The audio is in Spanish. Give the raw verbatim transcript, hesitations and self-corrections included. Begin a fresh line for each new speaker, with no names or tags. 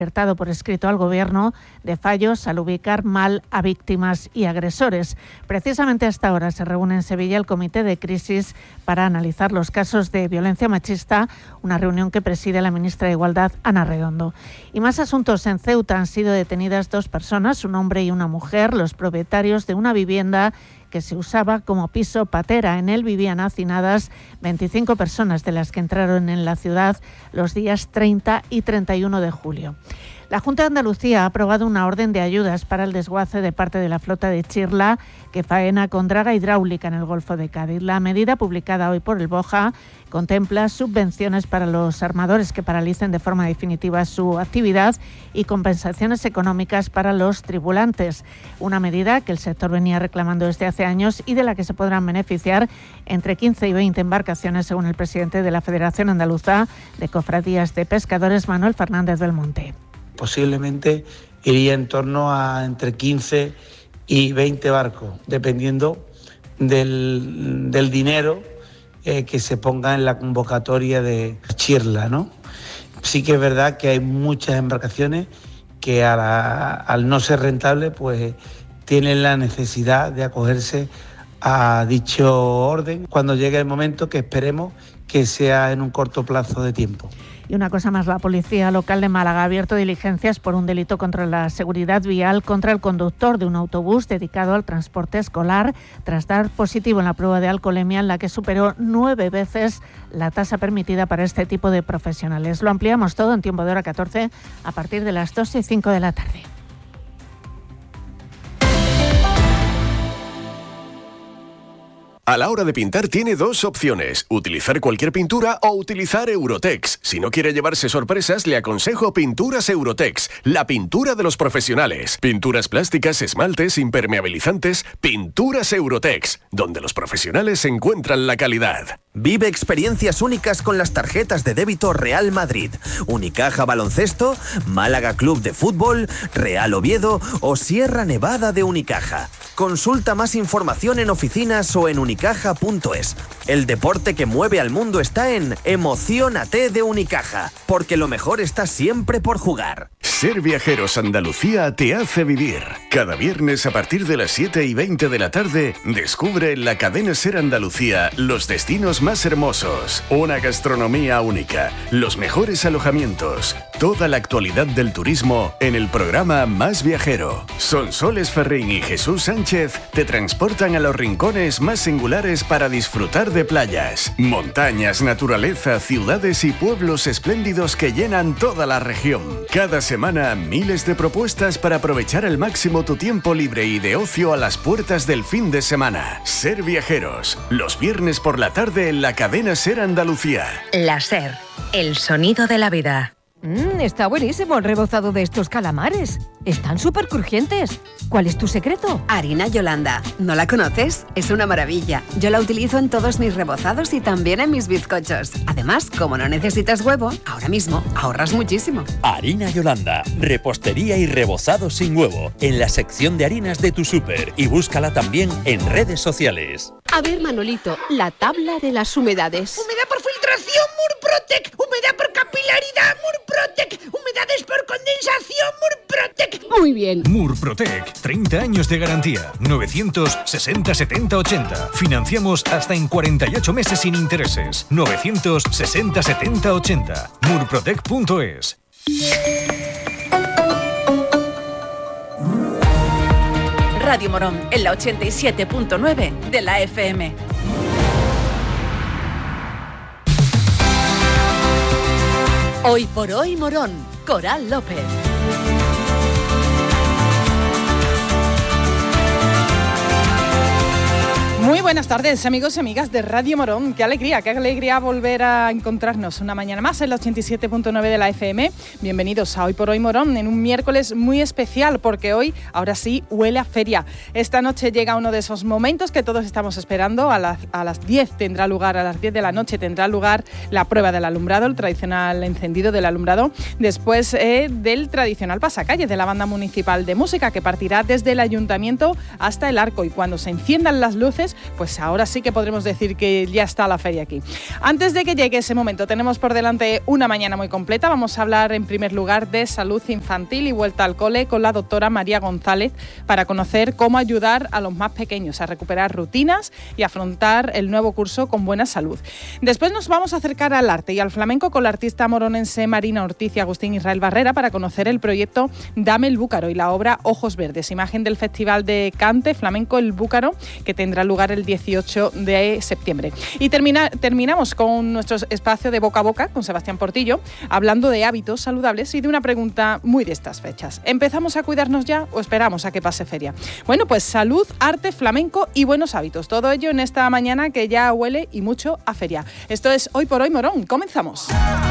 alertado por escrito al Gobierno de fallos al ubicar mal a víctimas y agresores. Precisamente a esta hora se reúne en Sevilla el Comité de Crisis para analizar los casos de violencia machista, una reunión que preside la ministra de Igualdad, Ana Redondo. Y más asuntos. En Ceuta han sido detenidas dos personas, un hombre y una mujer, los propietarios de una vivienda que se usaba como piso patera. En él vivían hacinadas veinticinco personas, de las que entraron en la ciudad los días treinta y treinta y uno de julio. La Junta de Andalucía ha aprobado una orden de ayudas para el desguace de parte de la flota de Chirla que faena con draga hidráulica en el Golfo de Cádiz. La medida, publicada hoy por el BOJA, contempla subvenciones para los armadores que paralicen de forma definitiva su actividad y compensaciones económicas para los tripulantes. Una medida que el sector venía reclamando desde hace años y de la que se podrán beneficiar entre quince y veinte embarcaciones, según el presidente de la Federación Andaluza de Cofradías de Pescadores, Manuel Fernández Belmonte.
Posiblemente iría en torno a entre quince y veinte barcos, dependiendo del, del dinero eh, que se ponga en la convocatoria de Chirla, ¿no? Sí que es verdad que hay muchas embarcaciones que a la, al no ser rentable, pues tienen la necesidad de acogerse a dicho orden cuando llegue el momento, que esperemos que sea en un corto plazo de tiempo.
Y una cosa más, la Policía Local de Málaga ha abierto diligencias por un delito contra la seguridad vial contra el conductor de un autobús dedicado al transporte escolar, tras dar positivo en la prueba de alcoholemia, en la que superó nueve veces la tasa permitida para este tipo de profesionales. Lo ampliamos todo en Tiempo de Hora catorce a partir de las dos y cinco de la tarde.
A la hora de pintar tiene dos opciones, utilizar cualquier pintura o utilizar Eurotex. Si no quiere llevarse sorpresas, le aconsejo Pinturas Eurotex, la pintura de los profesionales. Pinturas plásticas, esmaltes, impermeabilizantes, Pinturas Eurotex, donde los profesionales encuentran la calidad.
Vive experiencias únicas con las tarjetas de débito Real Madrid, Unicaja Baloncesto, Málaga Club de Fútbol, Real Oviedo o Sierra Nevada de Unicaja. Consulta más información en oficinas o en unicaja punto es. El deporte que mueve al mundo está en Emociónate de Unicaja, porque lo mejor está siempre por jugar.
Ser Viajeros Andalucía te hace vivir. Cada viernes a partir de las siete y veinte de la tarde, descubre en la cadena Ser Andalucía los destinos más hermosos, una gastronomía única, los mejores alojamientos, toda la actualidad del turismo en el programa Más Viajero. Sonsoles Ferrín y Jesús Sánchez te transportan a los rincones más singulares para disfrutar de playas, montañas, naturaleza, ciudades y pueblos espléndidos que llenan toda la región. Cada semana, miles de propuestas para aprovechar al máximo tu tiempo libre y de ocio a las puertas del fin de semana. Ser Viajeros, los viernes por la tarde en la cadena Ser Andalucía.
La Ser, el sonido de la vida.
Mmm, está buenísimo el rebozado de estos calamares. Están súper crujientes. ¿Cuál es tu secreto?
Harina Yolanda. ¿No la conoces? Es una maravilla. Yo la utilizo en todos mis rebozados y también en mis bizcochos. Además, como no necesitas huevo, ahora mismo ahorras muchísimo.
Harina Yolanda. Repostería y rebozado sin huevo. En la sección de harinas de tu súper. Y búscala también en redes sociales.
A ver, Manolito, la tabla de las humedades.
Humedad por filtración, Murprotec. Humedad por capilaridad, Murprotec. Humedades por condensación, Murprotec.
Muy bien.
Murprotec, treinta años de garantía. novecientos sesenta setenta ochenta. Financiamos hasta en cuarenta y ocho meses sin intereses. novecientos sesenta setenta ochenta. murprotec punto es.
Radio Morón, en la ochenta y siete punto nueve de la F M. Hoy por hoy Morón, Coral López.
Muy buenas tardes, amigos y amigas de Radio Morón. Qué alegría, qué alegría volver a encontrarnos una mañana más en la ochenta y siete punto nueve de la F M. Bienvenidos a Hoy por Hoy Morón, en un miércoles muy especial, porque hoy, ahora sí, huele a feria. Esta noche llega uno de esos momentos que todos estamos esperando. A las, a las diez tendrá lugar, a las diez de la noche tendrá lugar la prueba del alumbrado, el tradicional encendido del alumbrado, después eh, del tradicional pasacalle de la Banda Municipal de Música, que partirá desde el Ayuntamiento hasta el Arco. Y cuando se enciendan las luces, Navidades, pues ahora sí que podremos decir que ya está la feria aquí. Antes de que llegue ese momento, tenemos por delante una mañana muy completa. Vamos a hablar en primer lugar de salud infantil y vuelta al cole con la doctora María González para conocer cómo ayudar a los más pequeños a recuperar rutinas y afrontar el nuevo curso con buena salud. Después nos vamos a acercar al arte y al flamenco con la artista moronense Marina Ortiz y Agustín Israel Barrera para conocer el proyecto Dame el Búcaro y la obra Ojos Verdes, imagen del Festival de Cante Flamenco El Búcaro, que tendrá lugar el dieciocho de septiembre. Y termina, terminamos con nuestro espacio de boca a boca con Sebastián Portillo, hablando de hábitos saludables y de una pregunta muy de estas fechas. ¿Empezamos a cuidarnos ya o esperamos a que pase feria? Bueno, pues salud, arte, flamenco y buenos hábitos. Todo ello en esta mañana que ya huele y mucho a feria. Esto es Hoy por Hoy Morón. Comenzamos.